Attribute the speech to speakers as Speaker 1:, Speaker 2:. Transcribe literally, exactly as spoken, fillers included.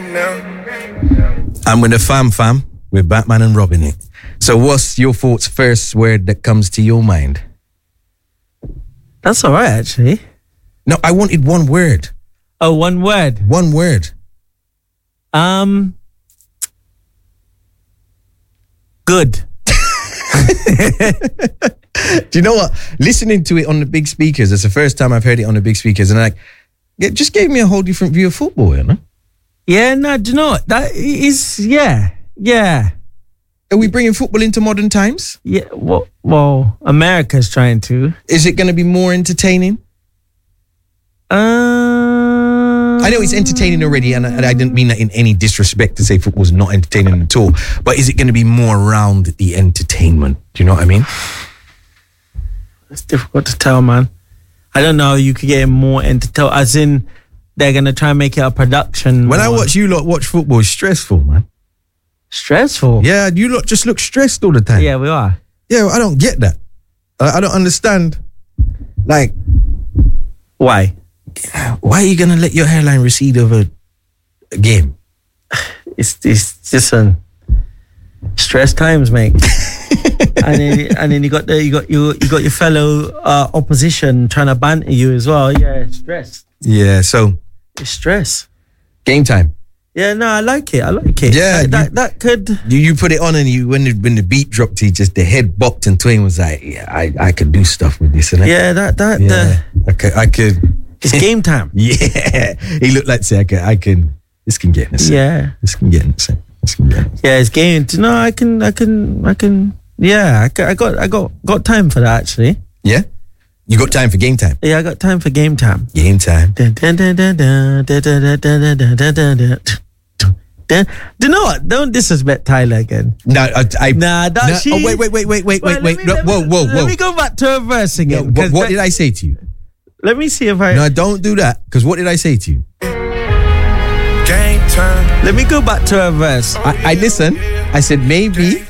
Speaker 1: I'm with the fam fam with Batman and Robin it. So what's your thoughts first word that comes to your mind?
Speaker 2: That's all right, actually.
Speaker 1: No, I wanted one word.
Speaker 2: Oh, one word.
Speaker 1: One word.
Speaker 2: Um, good.
Speaker 1: Do you know what? Listening to it on the big speakers, it's the first time I've heard it on the big speakers, and like, it just gave me a whole different view of football, you know?
Speaker 2: Yeah, no, do you know what? That is, yeah, yeah.
Speaker 1: Are we bringing football into modern times?
Speaker 2: Yeah, well, well America's trying to.
Speaker 1: Is it going to be more entertaining?
Speaker 2: Uh,
Speaker 1: I know it's entertaining already, and I, and I didn't mean that in any disrespect to say football's not entertaining at all, but is it going to be more around the entertainment? Do you know what I mean?
Speaker 2: It's difficult to tell, man. I don't know. You could get more entertaining, as in they're going to try and make it a production.
Speaker 1: When
Speaker 2: more.
Speaker 1: I watch you lot watch football, it's stressful, man.
Speaker 2: Stressful?
Speaker 1: Yeah, you lot just look stressed all the time.
Speaker 2: Yeah, we are.
Speaker 1: Yeah, well, I don't get that. I, I don't understand. Like,
Speaker 2: why?
Speaker 1: Why are you going to let your hairline recede over a game?
Speaker 2: It's, it's just a stress times, mate. and then and then you got the you got you you got your fellow uh, opposition trying to banter you as well. Yeah, stress.
Speaker 1: Yeah, so
Speaker 2: it's stress.
Speaker 1: Game time.
Speaker 2: Yeah, no, I like it. I like it.
Speaker 1: Yeah,
Speaker 2: that that,
Speaker 1: you,
Speaker 2: that could.
Speaker 1: You, you put it on, and you when the, when the beat dropped, he just the head bopped, and Twain was like, "Yeah, I, I could do stuff with this." And
Speaker 2: yeah, that that
Speaker 1: yeah,
Speaker 2: the,
Speaker 1: I could. I could.
Speaker 2: It's game time.
Speaker 1: Yeah, he looked like say I can. I can. This can get in a set.
Speaker 2: Yeah,
Speaker 1: this can get in a set. This can get. In a set.
Speaker 2: Yeah, it's game. No, I can. I can. I can. Yeah, I, I got. I got. Got time for that actually.
Speaker 1: Yeah. You got time for game time?
Speaker 2: Yeah, I got time for game time.
Speaker 1: Game time.
Speaker 2: Dun, dun, dun, dun, dun, dun, dun, dun, dun, dun, dun, dun, dun. Then, do you know what? Don't disrespect Tyler again.
Speaker 1: No, I, I
Speaker 2: nah, that
Speaker 1: no,
Speaker 2: she.
Speaker 1: Oh, wait, wait, wait, wait, wait,
Speaker 2: Well,
Speaker 1: wait,
Speaker 2: let
Speaker 1: wait.
Speaker 2: me-
Speaker 1: No,
Speaker 2: let
Speaker 1: whoa,
Speaker 2: me-
Speaker 1: whoa, whoa.
Speaker 2: Let me go back to a verse
Speaker 1: No,
Speaker 2: again.
Speaker 1: what
Speaker 2: 'cause
Speaker 1: what
Speaker 2: that-
Speaker 1: did I say to you?
Speaker 2: Let me see if I.
Speaker 1: No, don't do that. Because what did I say to you?
Speaker 2: Game time. Let me go back to a verse.
Speaker 1: I, I listened. I said maybe